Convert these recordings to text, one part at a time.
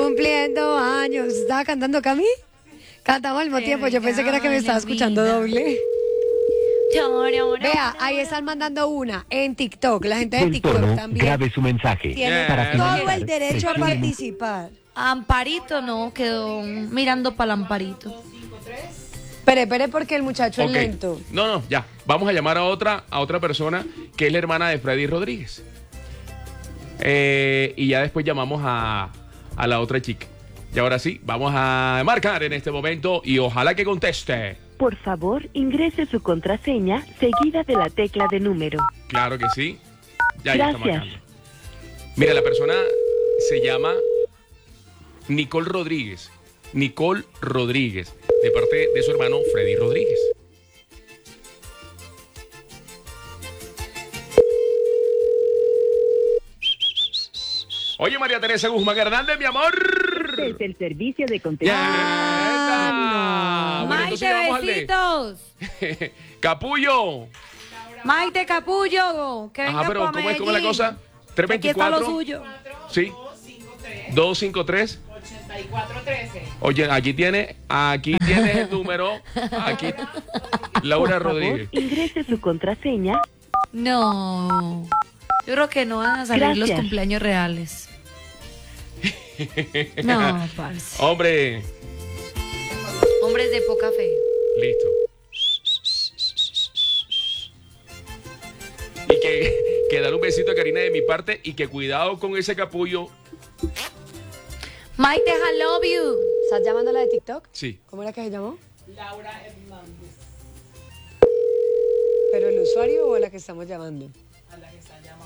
cumpliendo años. ¿Estaba cantando Cami? Cantamos al mismo tiempo. Yo pensé que era que me estaba escuchando doble. Vea, ahí están mandando una en TikTok. La gente de El TikTok tono, también grabe su mensaje. tiene Para todo finalizar, el derecho a presione participar. Amparito no, quedó mirando para el Amparito. Espere, porque el muchacho Ok. es lento. No, ya. Vamos a llamar a otra persona que es la hermana de Freddy Rodríguez. Y ya después llamamos a la otra chica. Y ahora sí, vamos a marcar en este momento y ojalá que conteste. Por favor, ingrese su contraseña seguida de la tecla de número. Claro que sí. Ya está Gracias. marcando. Mira, la persona se llama Nicole Rodríguez. Nicole Rodríguez, de parte de su hermano Freddy Rodríguez. Oye, María Teresa Guzmán Hernández, mi amor. Este es el servicio de contestación. ¡Ya! Bueno, entonces Maite, vamos al de besitos. Capullo. Maite Capullo, que venga Ajá, pero pa' ¿cómo es la Medellín. cosa? Aquí está lo 324. suyo. Sí. 253. 8413. Oye, aquí tienes el número. Aquí. Laura Por favor, Rodríguez. ingrese su contraseña. No. Yo creo que no van a salir los Gracias. cumpleaños reales. No, parce. Hombre, Hombres de poca fe. listo. Y que dar un besito a Karina de mi parte y que cuidado con ese capullo. Maite, I love you. ¿Estás llamando a la de TikTok? Sí. ¿Cómo era que se llamó? Laura Hernández, ¿Pero el usuario o a la que estamos llamando? a la que está llamando.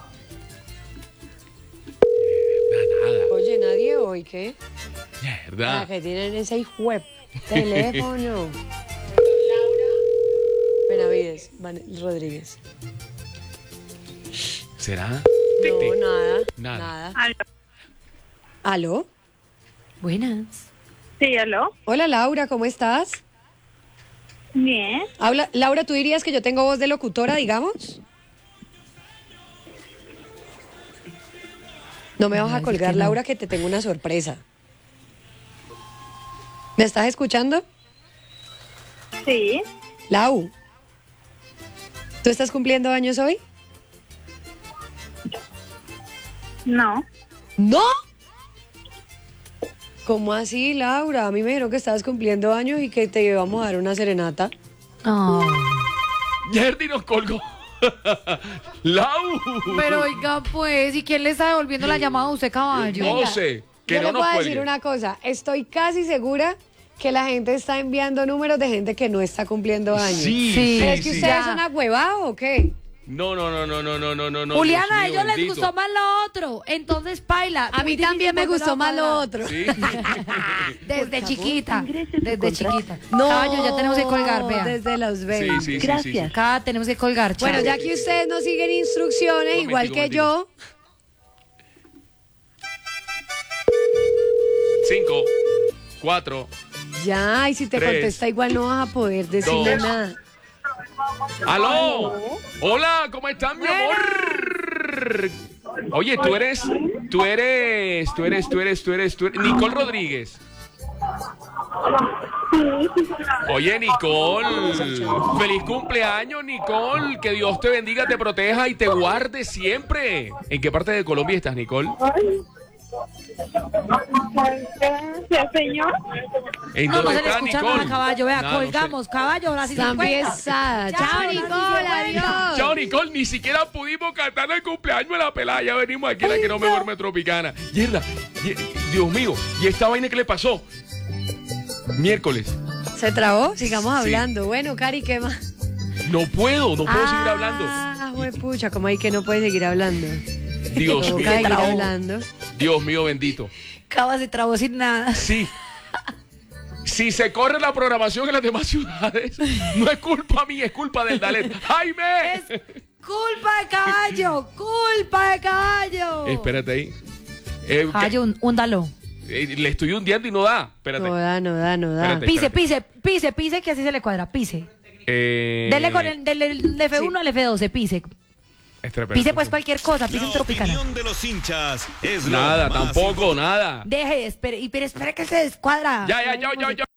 Nada. Oye, nadie hoy, ¿qué? La Mierda. que tienen ese web teléfono. Laura, Benavides Rodríguez. ¿Será? No, nada. Nada. ¿Aló? Buenas. Sí, ¿aló? Hola, Laura, ¿cómo estás? Bien. Laura, ¿tú dirías que yo tengo voz de locutora, digamos? No me vas a colgar, Laura, que te tengo una sorpresa. ¿Me estás escuchando? Sí. Lau, ¿tú estás cumpliendo años hoy? No. ¿No? ¿Cómo así, Laura? A mí me dijeron que estabas cumpliendo años y que te íbamos a dar una serenata. Oh. Yerdy nos colgó. Lau. Pero oiga, pues, ¿y quién le está devolviendo la llamada a usted, caballo? No sé. Que Yo no le nos voy a decir cuelgue. una cosa. Estoy casi segura que la gente está enviando números de gente que no está cumpliendo años. Sí, Sí. ¿Pero es que sí. ustedes Ya. son ahuevados o qué? No. Juliana, a Dios ellos mío, les bendito. gustó más lo otro. Entonces, paila. A mí también me gustó más lo otro. Sí. Desde Por favor, chiquita. ingrese su Desde contraseña. chiquita. No, Caballo, ya tenemos que colgar, vea. Desde los 20. Sí. Gracias. Acá tenemos que colgar, chao. Bueno, ya que ustedes no siguen instrucciones, Momentico, igual que yo, 5, 4. ya, y si te 3, contesta igual no vas a poder decirle 2. nada. ¡Aló! Hola, ¿cómo están, mi amor? Oye, tú eres Nicole Rodríguez. Oye, Nicole, feliz cumpleaños, Nicole. Que Dios te bendiga, te proteja y te guarde siempre. ¿En qué parte de Colombia estás, Nicole? Gracias, señor. ¿En No, no dónde se le está, escucha Nicole? nada, caballo. Vea, No, no sé. colgamos, caballo, ahora sí se Está cuenta. pesada. Chao, Chao, Nicole, Nicole, adiós. Chao, Nicole, ni siquiera pudimos cantar el cumpleaños de la pelada. Ya venimos aquí a la que no me duerme tropicana. Yerda, Dios mío, ¿y esta vaina qué le pasó? Miércoles. ¿Se trabó? Sigamos Sí. hablando. Bueno, Cari, ¿qué más? No puedo seguir hablando. Ah, pucha, ¿cómo hay que no puede seguir hablando? Dios Toca mío, seguir hablando. Dios mío bendito. Cava se trabó sin nada. Sí. Si se corre la programación en las demás ciudades, no es culpa mía, es culpa del Dalet. ¡Jaime! Es culpa de caballo, culpa de caballo. Espérate ahí. Caballo, húndalo. Le estoy hundiendo y no da. Espérate. No da. Espérate. Pise, que así se le cuadra, pise. Eh, Dele con el del F1 al F12, pise. Estrepera. Pise pues cualquier cosa, pise La en Tropicana. opinión de los hinchas es lo Nada, más tampoco, nada. Deje, espere, pero espere que se descuadra. Ya.